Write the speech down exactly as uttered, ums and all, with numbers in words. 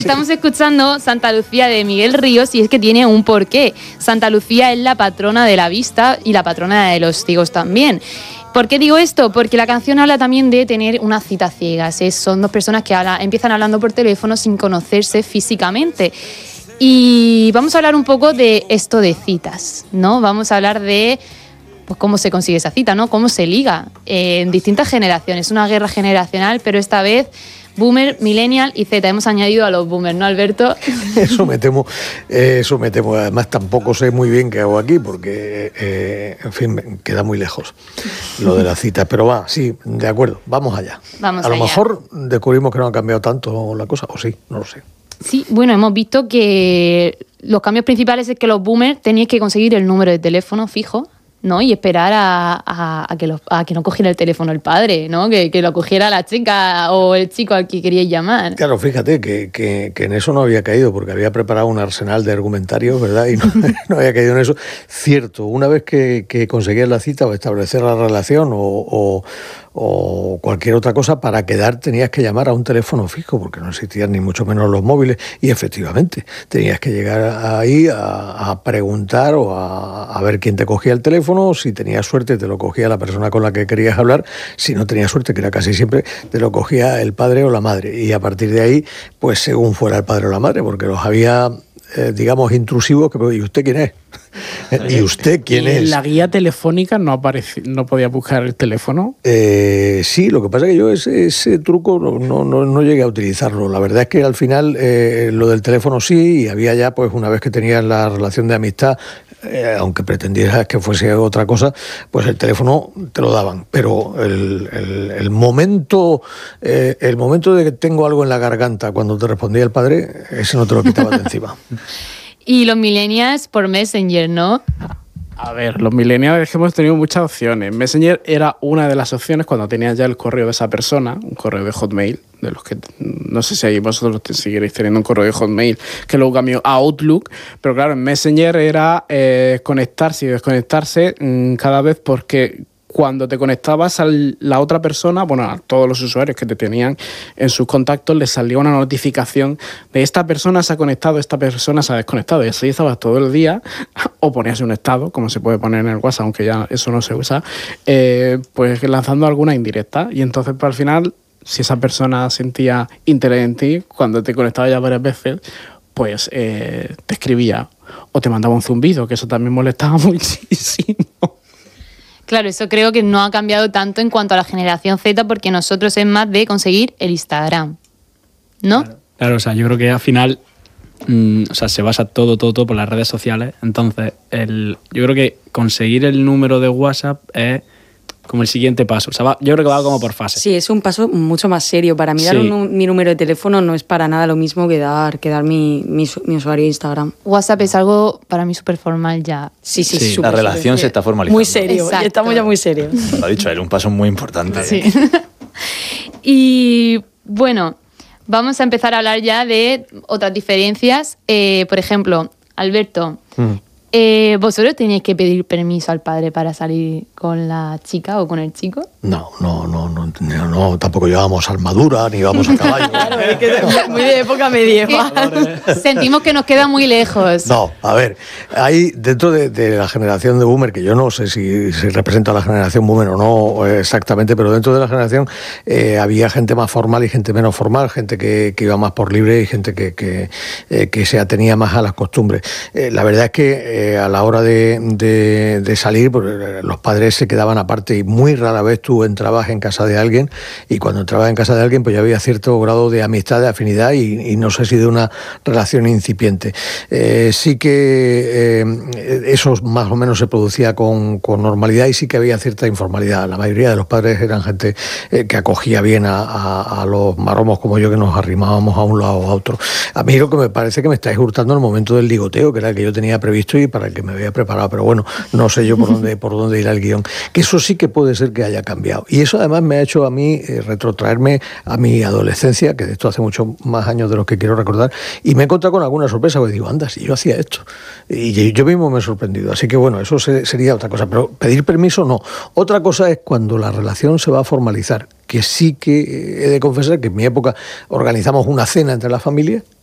Estamos escuchando Santa Lucía de Miguel Ríos y es que tiene un porqué. Santa Lucía es la patrona de la vista y la patrona de los ciegos también. ¿Por qué digo esto? Porque la canción habla también de tener una cita ciegas. Es, son dos personas que habla, empiezan hablando por teléfono sin conocerse físicamente. Y vamos a hablar un poco de esto de citas, ¿no? Vamos a hablar de pues, cómo se consigue esa cita, ¿no? Cómo se liga eh, en distintas generaciones. Una guerra generacional, pero esta vez Boomer, Millennial y Z. Hemos añadido a los Boomers, ¿no, Alberto? Eso me temo, eh, eso me temo. Además, tampoco sé muy bien qué hago aquí porque, eh, en fin, me queda muy lejos lo de la cita. Pero va, sí, de acuerdo, vamos allá. Vamos a allá. lo mejor descubrimos que no ha cambiado tanto la cosa, o sí, no lo sé. Sí, bueno, hemos visto que los cambios principales es que los Boomers tenían que conseguir el número de teléfono fijo, ¿no? Y esperar a, a, a, que, los, a que no cogiera el teléfono el padre, ¿no? Que, que lo cogiera la chica o el chico al que queríais llamar. Claro, fíjate que, que, que en eso no había caído, porque había preparado un arsenal de argumentarios, ¿verdad? Y no, no había caído en eso. Cierto, una vez que, que conseguías la cita o establecer la relación o, o, o cualquier otra cosa, para quedar tenías que llamar a un teléfono fijo, porque no existían ni mucho menos los móviles, y efectivamente, tenías que llegar ahí a, a preguntar o a, a ver quién te cogía el teléfono. Si tenías suerte te lo cogía la persona con la que querías hablar, si no tenías suerte, que era casi siempre, te lo cogía el padre o la madre, y a partir de ahí, pues según fuera el padre o la madre, porque los había, eh, digamos, intrusivos, que ¿y usted quién es? ¿Y usted quién ¿Y es? en la guía telefónica no aparecía, no podía buscar el teléfono? Eh, sí, lo que pasa es que yo ese, ese truco no, no, no, no llegué a utilizarlo. La verdad es que al final eh, lo del teléfono sí, y había ya, pues una vez que tenías la relación de amistad, eh, aunque pretendieras que fuese otra cosa, pues el teléfono te lo daban. Pero el, el, el momento eh, el momento de que tengo algo en la garganta cuando te respondía el padre, ese no te lo quitabas de encima. Y los millennials por Messenger, ¿no? A ver, los millennials es que hemos tenido muchas opciones. Messenger era una de las opciones cuando tenías ya el correo de esa persona, un correo de Hotmail, de los que no sé si ahí vosotros te seguiréis teniendo un correo de Hotmail, que luego cambió a Outlook, pero claro, en Messenger era eh, conectarse y desconectarse mmm, cada vez, porque cuando te conectabas a la otra persona, bueno, a todos los usuarios que te tenían en sus contactos, les salía una notificación de esta persona se ha conectado, esta persona se ha desconectado, y así estabas todo el día, o ponías un estado, como se puede poner en el WhatsApp, aunque ya eso no se usa, eh, pues lanzando alguna indirecta, y entonces pues, al final, si esa persona sentía interés en ti, cuando te conectaba ya varias veces, pues eh, te escribía, o te mandaba un zumbido, que eso también molestaba muchísimo. Claro, eso creo que no ha cambiado tanto en cuanto a la generación Z, porque nosotros es más de conseguir el Instagram, ¿no? Claro, claro, o sea, yo creo que al final mmm, o sea, se basa todo, todo, todo por las redes sociales. Entonces, el, yo creo que conseguir el número de WhatsApp es como el siguiente paso. O sea, va, yo creo que va como por fases. Sí, es un paso mucho más serio. Para mí dar sí. un, mi número de teléfono no es para nada lo mismo que dar, que dar mi, mi, mi usuario de Instagram. WhatsApp es algo para mí súper formal ya. Sí, sí, sí. súper, La relación súper, se está formalizando. Muy serio, Exacto. estamos ya muy serios. Lo ha dicho él, un paso muy importante. Sí. Y bueno, vamos a empezar a hablar ya de otras diferencias. Eh, por ejemplo, Alberto, mm. eh, ¿vosotros teníais que pedir permiso al padre para salir con la chica o con el chico? No, no, no, no, no, no tampoco llevábamos armadura ni íbamos a caballo. Claro, es que es muy de época medieval. Sentimos que nos queda muy lejos. No, a ver, hay dentro de, de la generación de Boomer, que yo no sé si, si representa a la generación Boomer o no exactamente, pero dentro de la generación eh, había gente más formal y gente menos formal, gente que, que iba más por libre y gente que, que, eh, que se atenía más a las costumbres. Eh, la verdad es que eh, a la hora de, de, de salir, pues, los padres se quedaban aparte y muy rara vez tú entrabas en casa de alguien, y cuando entrabas en casa de alguien pues ya había cierto grado de amistad, de afinidad y, y no sé si de una relación incipiente. Eh, sí que eh, eso más o menos se producía con, con normalidad, y sí que había cierta informalidad. La mayoría de los padres eran gente eh, que acogía bien a, a, a los maromos como yo, que nos arrimábamos a un lado o a otro. A mí lo que me parece que me estáis hurtando el momento del ligoteo, que era el que yo tenía previsto y para el que me había preparado, pero bueno, no sé yo por dónde, por dónde irá el guión. Que eso sí que puede ser que haya cambiado. Y eso además me ha hecho a mí eh, retrotraerme a mi adolescencia, que de esto hace muchos más años de los que quiero recordar, y me he encontrado con alguna sorpresa, porque digo, anda, si yo hacía esto. Y yo mismo me he sorprendido. Así que bueno, eso se, sería otra cosa. Pero pedir permiso no. Otra cosa es cuando la relación se va a formalizar, que sí que he de confesar que en mi época organizamos una cena entre la familia